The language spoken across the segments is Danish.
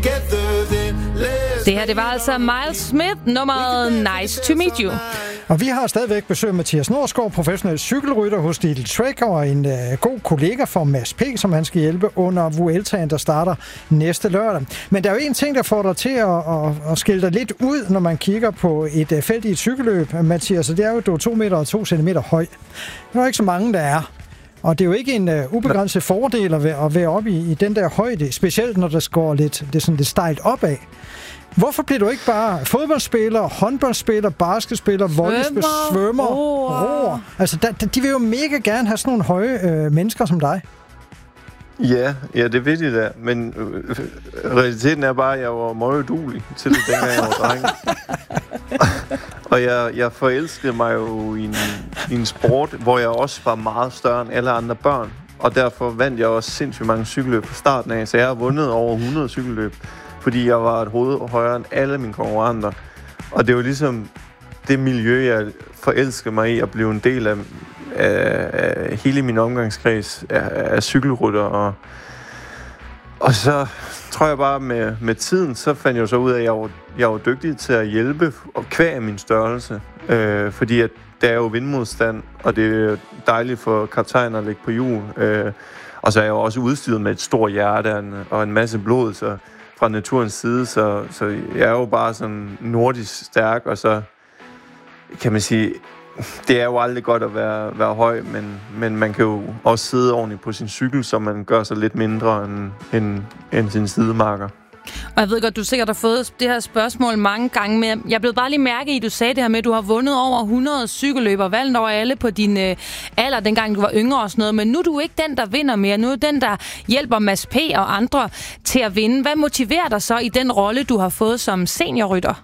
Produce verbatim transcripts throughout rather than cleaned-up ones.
Det her, det var altså Miles Smith, nummeret Nice to Meet You. Og vi har stadigvæk besøg af Mathias Norsgaard, professionel cykelrytter hos Lidl Trek, og en uh, god kollega for Mads P., som han skal hjælpe under Vueltaen, der starter næste lørdag. Men der er jo en ting, der får dig til at, at, at skille dig lidt ud, når man kigger på et uh, felt i et cykelløb, Mathias, og det er jo, at du er to meter og to centimeter høj. Det er jo ikke så mange, der er. Og det er jo ikke en uh, ubegrænset fordel at være, at være oppe i, i den der højde, specielt når der går lidt, det er sådan lidt stejlt opad. Hvorfor bliver du ikke bare fodboldspiller, håndboldspiller, basketspiller, volleyspiller, svømmer, roer? Altså, der, de vil jo mega gerne have sådan nogle høje øh, mennesker som dig. Ja, ja, det ved jeg da. Men øh, realiteten er bare, at jeg var meget uduelig til det, dengang jeg var dreng. Og jeg, jeg forelskede mig jo i en, i en sport, hvor jeg også var meget større end alle andre børn. Og derfor vandt jeg også sindssygt mange cykelløb fra starten af. Så jeg har vundet over hundrede cykelløb, fordi jeg var et hoved højere end alle mine konkurrenter. Og det var ligesom det miljø, jeg forelskede mig i at blive en del af, af, af hele min omgangskreds af, af cykelrytter. Og, og så tror jeg bare, med, med tiden, så fandt jeg så ud af, at jeg var, jeg var dygtig til at hjælpe og kvæge min størrelse. Øh, fordi at der er jo vindmodstand, og det er dejligt for kaptajner at ligge på hjul. Øh, og så er jeg jo også udstyret med et stort hjerte og en masse blod, så fra naturens side, så, så jeg er jo bare sådan nordisk stærk, og så kan man sige, det er jo aldrig godt at være, være høj, men, men man kan jo også sidde ordentligt på sin cykel, så man gør sig lidt mindre end, end, end sin sidemarker. Og jeg ved godt, du sikkert har fået det her spørgsmål mange gange, men jeg blev bare lige mærke i, at du sagde det her med, at du har vundet over hundrede cykelløber, valgt over alle på din øh, alder, dengang du var yngre og sådan noget, men nu er du ikke den, der vinder mere. Nu er du den, der hjælper Mads P. og andre til at vinde. Hvad motiverer dig så i den rolle, du har fået som seniorrytter?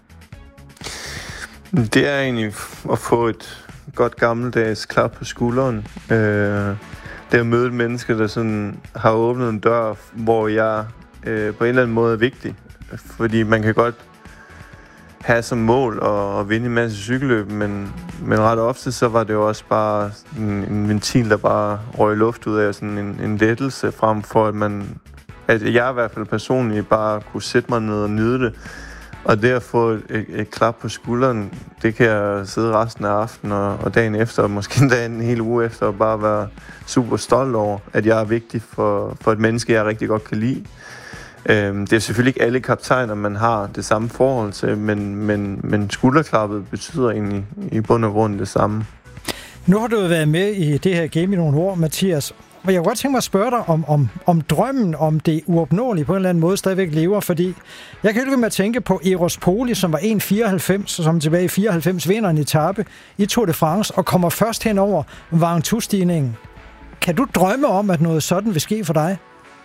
Det er egentlig at få et godt gammeldags klap på skulderen. Øh, det er at møde et menneske, der sådan har åbnet en dør, hvor jeg øh, på en eller anden måde er vigtig. Fordi man kan godt have som mål at, at vinde en masse cykelløb, men, men ret ofte så var det jo også bare en, en ventil, der bare røg luft ud af, sådan en, en lettelse frem for, at man, at jeg i hvert fald personligt bare kunne sætte mig ned og nyde det. Og det at få et, et, et klap på skulderen, det kan jeg sidde resten af aftenen og, og dagen efter, og måske endda en hel uge efter, og bare være super stolt over, at jeg er vigtig for, for et menneske, jeg rigtig godt kan lide. Øhm, det er selvfølgelig ikke alle kaptajner, man har det samme forhold til, men, men, men skulderklappet betyder egentlig i bund og grund det samme. Nu har du været med i det her game i nogle år, Mathias. Og jeg kunne godt tænke mig at spørge dig, om, om, om drømmen om det uopnåelige på en eller anden måde stadigvæk lever, fordi jeg kan ikke med at tænke på Eros Poli, som var en komma fireoghalvfems, som tilbage i fireoghalvfems vinder en etape i Tour de France, og kommer først hen over Ventoux-stigningen. Kan du drømme om, at noget sådan vil ske for dig?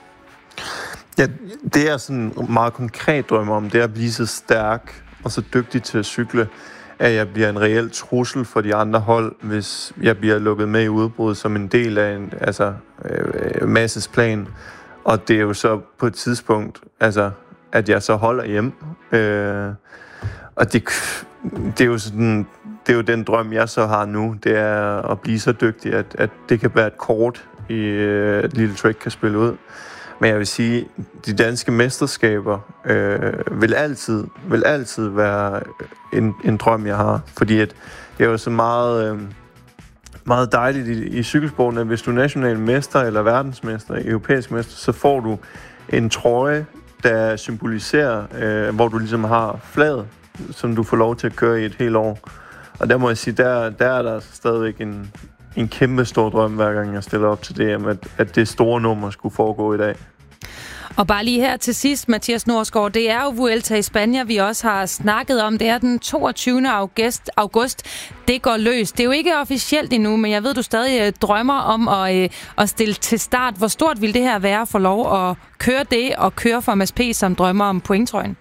Ja, det er sådan en meget konkret drøm om, det er at blive så stærk og så dygtig til at cykle, at jeg bliver en reel trussel for de andre hold, hvis jeg bliver lukket med i udbrud som en del af en altså, øh, masses plan. Og det er jo så på et tidspunkt, altså, at jeg så holder hjem. Øh, og det, det, er jo sådan, det er jo den drøm, jeg så har nu, det er at blive så dygtig, at, at det kan være et kort, i, øh, et lille trick kan spille ud. Men jeg vil sige, de danske mesterskaber øh, vil altid vil altid være en, en drøm, jeg har. Fordi at det er jo så meget, øh, meget dejligt i, i cykelsporten, at hvis du er national mester eller verdensmester, europæisk mester, så får du en trøje, der symboliserer, øh, hvor du ligesom har flaget, som du får lov til at køre i et helt år. Og der må jeg sige, der, der er der stadigvæk en, en kæmpe stor drøm, hver gang jeg stiller op til det, at, at det store nummer skulle foregå i dag. Og bare lige her til sidst, Mathias Norsgaard, det er jo Vuelta i Spanien, vi også har snakket om. Det er den toogtyvende august. august. Det går løs. Det er jo ikke officielt endnu, men jeg ved, du stadig drømmer om at, øh, at stille til start. Hvor stort vil det her være for lov at køre det og køre for Mads P., som drømmer om pointtrøjen?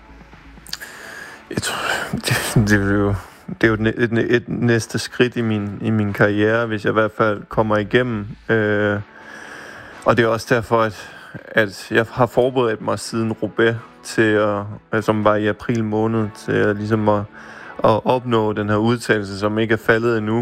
Jeg tror, det, det vil jo... Det er jo et, et, et næste skridt i min, i min karriere, hvis jeg i hvert fald kommer igennem. Øh, og det er også derfor, at, at jeg har forberedt mig siden Roubaix, til at, som var i april måned, til at, ligesom at, at opnå den her udtalelse, som ikke er faldet endnu.